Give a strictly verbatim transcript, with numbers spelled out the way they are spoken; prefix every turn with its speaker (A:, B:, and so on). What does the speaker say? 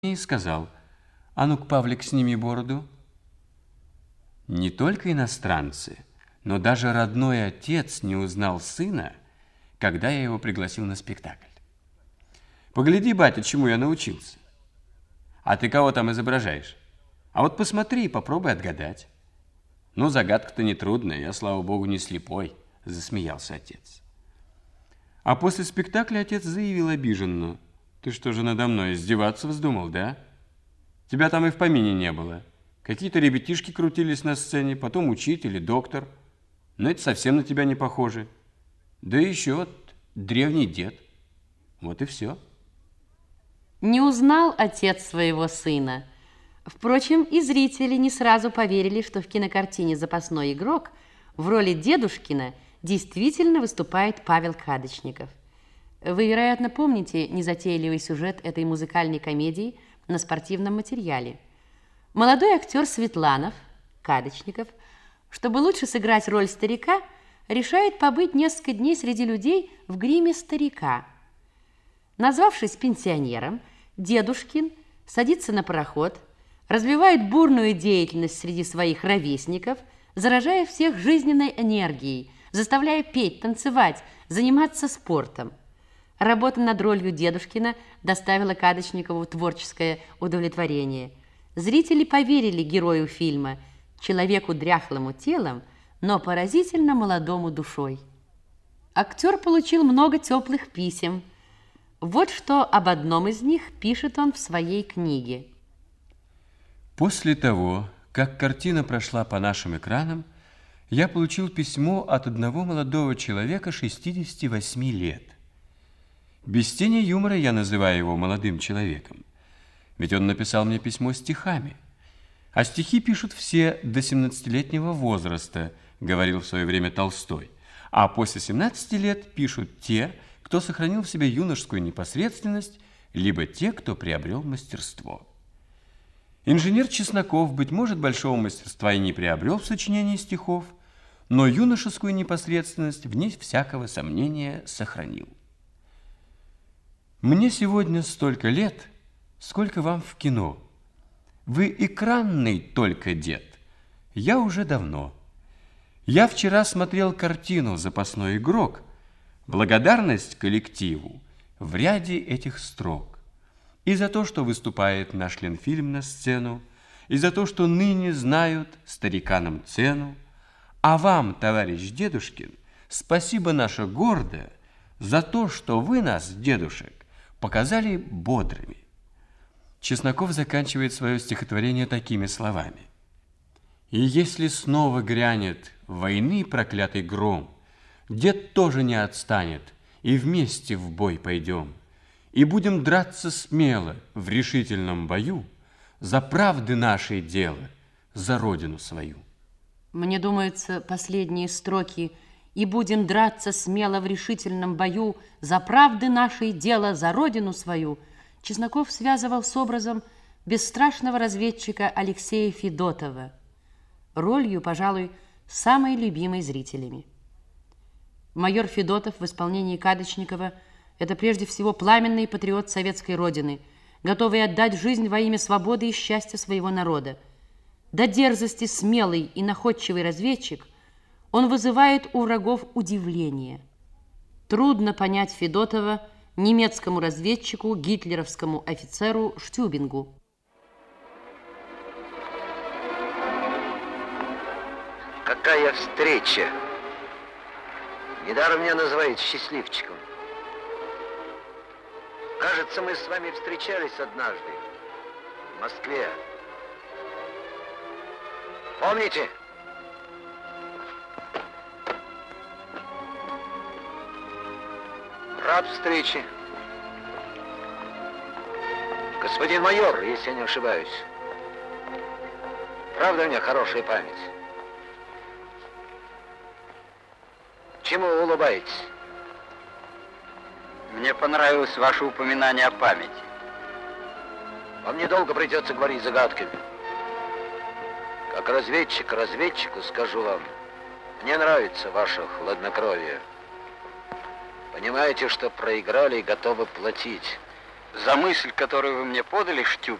A: и сказал: «А ну-ка, Павлик, сними бороду». Не только иностранцы, но даже родной отец не узнал сына, когда я его пригласил на спектакль. «Погляди, батя, чему я научился». «А ты кого там изображаешь?» «А вот посмотри и попробуй отгадать». «Ну, загадка-то нетрудная, я, слава богу, не слепой», — засмеялся отец. А после спектакля отец заявил обиженно: «Ты что же надо мной издеваться вздумал, да? Тебя там и в помине не было. Какие-то ребятишки крутились на сцене, потом учитель и доктор. Но это совсем на тебя не похоже. Да еще вот древний дед. Вот и все».
B: Не узнал отец своего сына. Впрочем, и зрители не сразу поверили, что в кинокартине «Запасной игрок» в роли дедушкина действительно выступает Павел Кадочников. Вы, вероятно, помните незатейливый сюжет этой музыкальной комедии на спортивном материале. Молодой актер Светланов, Кадочников, чтобы лучше сыграть роль старика, решает побыть несколько дней среди людей в гриме старика. Назвавшись пенсионером, Дедушкин садится на пароход, развивает бурную деятельность среди своих ровесников, заражая всех жизненной энергией, заставляя петь, танцевать, заниматься спортом. Работа над ролью Дедушкина доставила Кадочникову творческое удовлетворение. Зрители поверили герою фильма, человеку дряхлому телом, но поразительно молодому душой. Актер получил много теплых писем. Вот что об одном из них пишет он в своей книге.
A: После того, как картина прошла по нашим экранам, я получил письмо от одного молодого человека шестидесяти восьми лет. Без тени юмора я называю его молодым человеком, ведь он написал мне письмо стихами. А стихи пишут все до семнадцатилетнего возраста, говорил в свое время Толстой, а после семнадцати лет пишут те, кто сохранил в себе юношескую непосредственность, либо те, кто приобрел мастерство. Инженер Чесноков, быть может, большого мастерства и не приобрел в сочинении стихов, но юношескую непосредственность, вне всякого сомнения, сохранил. Мне сегодня столько лет, сколько вам в кино. Вы экранный только дед, я уже давно. Я вчера смотрел картину «Запасной игрок», благодарность коллективу в ряде этих строк. И за то, что выступает наш Ленфильм на сцену, и за то, что ныне знают стариканам цену. А вам, товарищ Дедушкин, спасибо наше гордое за то, что вы нас, дедушек, показали бодрыми. Чесноков заканчивает свое стихотворение такими словами: «И если снова грянет войны проклятый гром, дед тоже не отстанет, и вместе в бой пойдем, и будем драться смело в решительном бою за правды нашей дело, за родину свою».
B: Мне думается, последние строки «И будем драться смело в решительном бою за правды нашей дело, за родину свою» Чесноков связывал с образом бесстрашного разведчика Алексея Федотова, ролью, пожалуй, самой любимой зрителями. Майор Федотов в исполнении Кадочникова – это прежде всего пламенный патриот советской родины, готовый отдать жизнь во имя свободы и счастья своего народа. До дерзости смелый и находчивый разведчик, он вызывает у врагов удивление. Трудно понять Федотова немецкому разведчику, гитлеровскому офицеру Штюбингу.
C: Какая встреча! Недаром меня называют счастливчиком. Кажется, мы с вами встречались однажды в Москве. Помните? Рад встрече. Господин майор, если я не ошибаюсь. Правда, у меня хорошая память? Чему вы улыбаетесь?
D: Мне понравилось ваше упоминание о памяти.
C: Вам недолго придется говорить загадками. Как разведчик разведчику скажу вам, мне нравится ваше хладнокровие. Понимаете, что проиграли и готовы платить.
D: За мысль, которую вы мне подали, Штюб,